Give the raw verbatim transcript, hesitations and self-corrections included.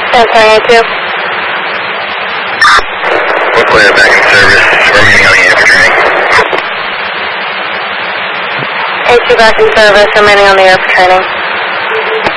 Answering A two. We're clear, back in service, remaining on the air for training. A two back in service, remaining on the air for training.